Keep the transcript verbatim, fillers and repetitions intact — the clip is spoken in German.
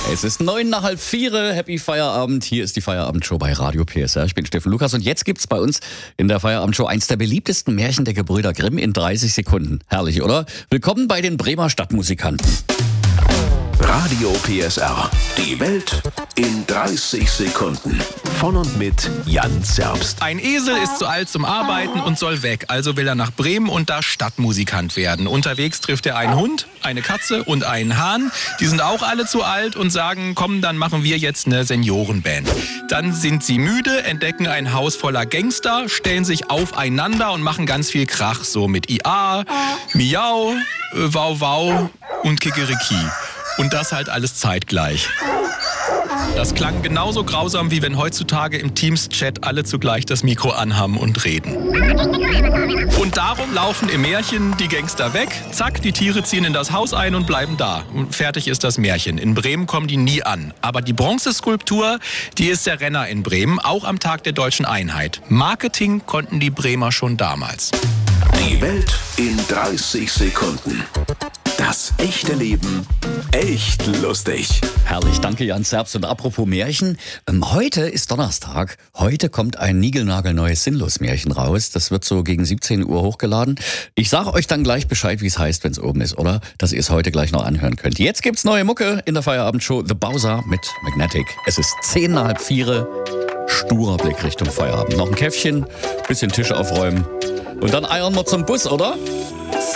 Es ist neun nach halb vier, Happy Feierabend. Hier ist die Feierabendshow bei Radio P S R. Ich bin Steffen Lukas und jetzt gibt's bei uns in der Feierabendshow eins der beliebtesten Märchen der Gebrüder Grimm in dreißig Sekunden. Herrlich, oder? Willkommen bei den Bremer Stadtmusikanten. Radio P S R. Die Welt in dreißig Sekunden. Von und mit Jan Zerbst. Ein Esel ist zu alt zum Arbeiten und soll weg. Also will er nach Bremen und da Stadtmusikant werden. Unterwegs trifft er einen Hund, eine Katze und einen Hahn. Die sind auch alle zu alt und sagen, komm, dann machen wir jetzt eine Seniorenband. Dann sind sie müde, entdecken ein Haus voller Gangster, stellen sich aufeinander und machen ganz viel Krach. So mit I A, Miau, Wow Wow und Kikeriki. Und das halt alles zeitgleich. Das klang genauso grausam, wie wenn heutzutage im Teams-Chat alle zugleich das Mikro anhaben und reden. Und darum laufen im Märchen die Gangster weg, zack, die Tiere ziehen in das Haus ein und bleiben da. Und fertig ist das Märchen. In Bremen kommen die nie an. Aber die Bronzeskulptur, die ist der Renner in Bremen, auch am Tag der Deutschen Einheit. Marketing konnten die Bremer schon damals. Die Welt in dreißig Sekunden. Das echte Leben echt lustig. Herrlich, danke Jan Zerbst. Und apropos Märchen, ähm, heute ist Donnerstag. Heute kommt ein niegelnagelneues Sinnlos-Märchen raus. Das wird so gegen siebzehn Uhr hochgeladen. Ich sage euch dann gleich Bescheid, wie es heißt, wenn es oben ist, oder? Dass ihr es heute gleich noch anhören könnt. Jetzt gibt's neue Mucke in der Feierabendshow The Bowser mit Magnetic. Es ist zehn nach halb vier. Sturer Blick Richtung Feierabend. Noch ein Käffchen, bisschen Tisch aufräumen. Und dann eiern wir zum Bus, oder?